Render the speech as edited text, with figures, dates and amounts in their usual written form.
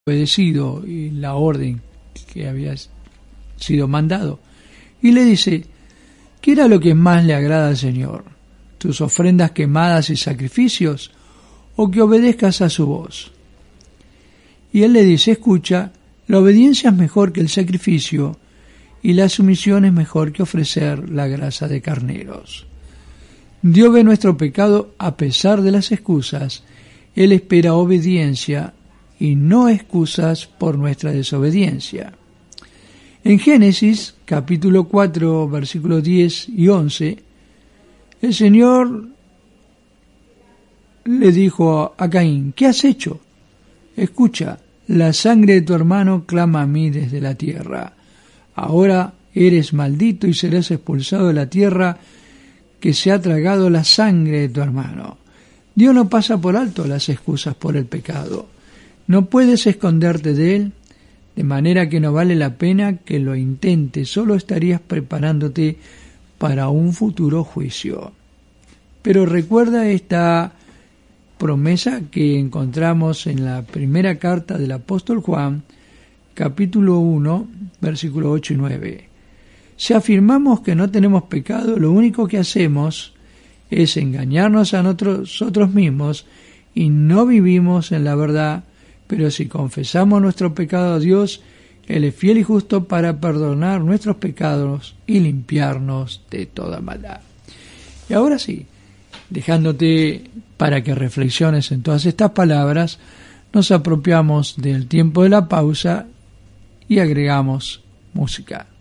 obedecido y la orden que había sido mandado. Y le dice: ¿qué era lo que más le agrada al Señor? ¿Tus ofrendas quemadas y sacrificios, o que obedezcas a su voz? Y él le dice: escucha, la obediencia es mejor que el sacrificio, y la sumisión es mejor que ofrecer la grasa de carneros. Dios ve nuestro pecado a pesar de las excusas. Él espera obediencia y no excusas por nuestra desobediencia. En Génesis, capítulo 4, versículos 10 y 11, el Señor le dijo a Caín: ¿qué has hecho? Escucha, la sangre de tu hermano clama a mí desde la tierra. Ahora eres maldito y serás expulsado de la tierra, que se ha tragado la sangre de tu hermano. Dios no pasa por alto las excusas por el pecado. No puedes esconderte de él, de manera que no vale la pena que lo intentes, solo estarías preparándote para un futuro juicio. Pero recuerda esta promesa que encontramos en la primera carta del apóstol Juan, capítulo 1, versículos 8 y 9. Si afirmamos que no tenemos pecado, lo único que hacemos es engañarnos a nosotros mismos y no vivimos en la verdad. Pero si confesamos nuestro pecado a Dios, Él es fiel y justo para perdonar nuestros pecados y limpiarnos de toda maldad. Y ahora sí, dejándote para que reflexiones en todas estas palabras, nos apropiamos del tiempo de la pausa y agregamos música.